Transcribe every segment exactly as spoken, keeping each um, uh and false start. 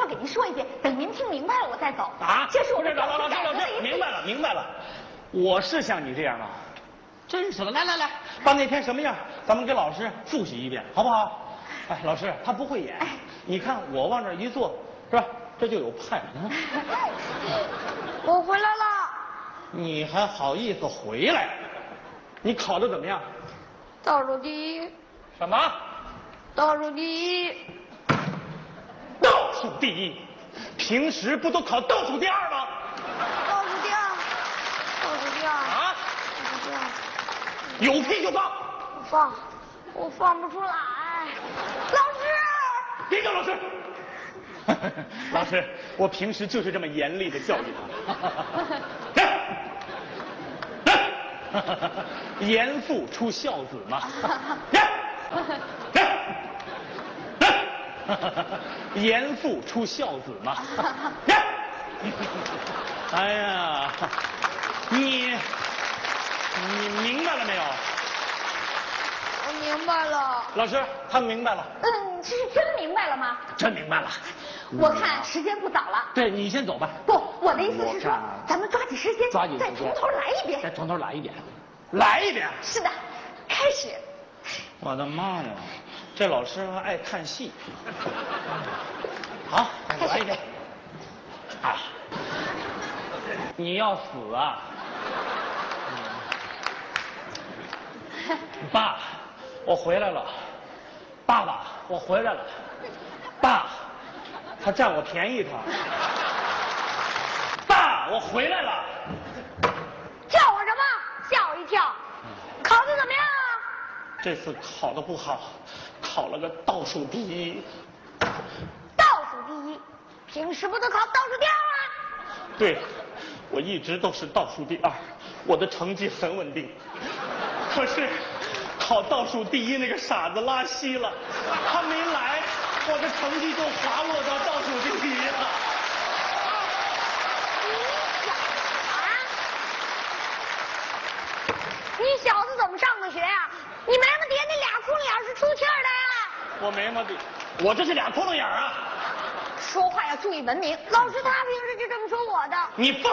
给您说一遍，等您听明白了我再走。 啊， 这是我这的老老师老师，明白了明白了，我是像你这样吗？真是的，来来来，把那天什么样，咱们给老师复习一遍，好不好？哎，老师他不会演，哎、你看我往这一坐，是吧？这就有派。嗯、 我回来了。 你还好意思回来？你考的怎么样？ 倒数第一。 什么？ 倒数第一。 倒数第一？平时不都考倒数第二吗？ 倒数第二。倒数第二。 啊？ 倒数第二。 有屁就放。 我放，我放不出来。老师。 别叫老师。老师，我平时就是这么严厉的教育他。严父出孝子嘛。严父出孝子嘛。哎呀，你你明白了没有？ 我明白了。 老师，他明白了。 嗯，这是真明白了吗？ 真明白了。 我看时间不早了。 对，你先走吧。 不，我的意思是说，咱们抓紧时间， 抓紧时间， 再从头来一遍。 再从头来一遍，来一遍。 是的，开始。 我的妈呀，这老师还爱看戏。好，来一遍。啊，你要死啊！爸，我回来了。爸爸，我回来了。爸，他占我便宜他。爸，我回来了。 叫我什么？吓我一跳。考的怎么样啊？ 这次考的不好，考了个倒数第一。 倒数第一，平时不都考倒数第二吗？ 对，我一直都是倒数第二，我的成绩很稳定。可是考倒数第一那个傻子拉稀了，他没来，我的成绩就滑落到倒数第一了。 你小子怎么上的学呀、啊？你眉毛底下那俩窟窿眼是出气儿的呀？ 我眉毛底，我这是俩窟窿眼啊！ 说话要注意文明。 老师他平时就这么说我的。 你放！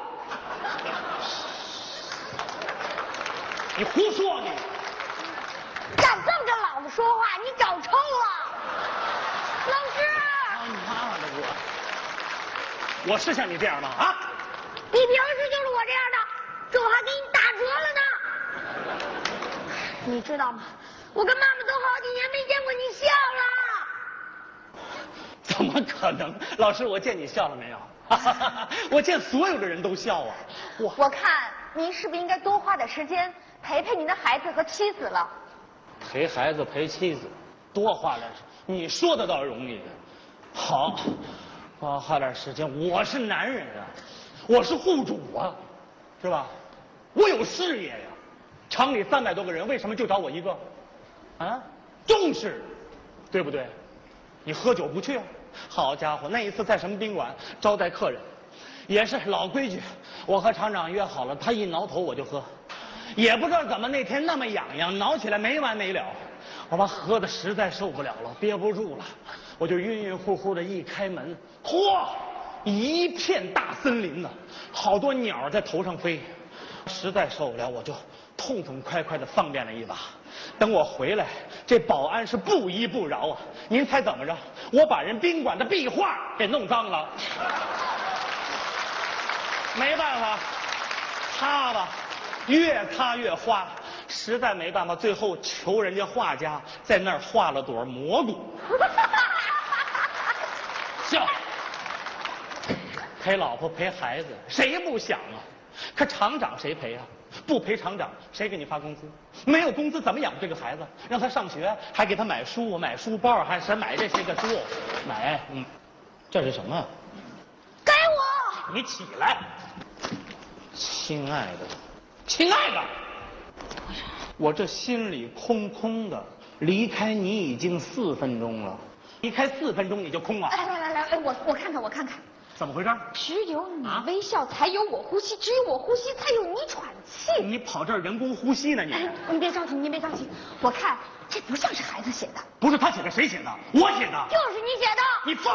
你胡说你！ 敢这么跟老子说话，你找抽了！老师！ 他妈的我！我是像你这样吗？啊！ 你平时就是我这样的，这我还给你打折了呢。你知道吗？我跟妈妈都好几年没见过你笑了。 怎么可能？老师，我见你笑了没有？我见所有的人都笑啊！ 我我看您是不是应该多花点时间陪陪您的孩子和妻子了？ 陪孩子陪妻子，多花点，你说的倒容易。好，多花点时间。我是男人啊，我是户主啊，是吧？我有事业呀。厂里三百多个人，为什么就找我一个？啊，重视，对不对？你喝酒不去啊？好家伙，那一次在什么宾馆招待客人，也是老规矩，我和厂长约好了，他一挠头我就喝，也不知道怎么那天那么痒痒，挠起来没完没了，我把喝的实在受不了了，憋不住了，我就晕晕乎乎的一开门，嚯，一片大森林呢，好多鸟在头上飞，实在受不了，我就痛痛快快的方便了一把。等我回来，这保安是不依不饶啊！您猜怎么着？我把人宾馆的壁画给弄脏了，没办法，擦吧，越擦越花，实在没办法，最后求人家画家在那儿画了朵蘑菇。笑，陪老婆陪孩子，谁不想啊？可厂长谁陪啊？不陪厂长，谁给你发工资？没有工资怎么养这个孩子？让他上学，还给他买书、买书包，还是买这些个书？买，嗯，这是什么？ 给我！ 你起来，亲爱的，亲爱的，我这心里空空的，离开你已经四分钟了，离开四分钟你就空了？ 来来来来，哎，我我看看，我看看。 怎么回事？ 只有你微笑，才有我呼吸；只有我呼吸，才有你喘气。 你跑这儿人工呼吸呢？你哎，你别着急，您别着急。我看这不像是孩子写的。 不是他写的，谁写的？我写的。 就是你写的。 你放。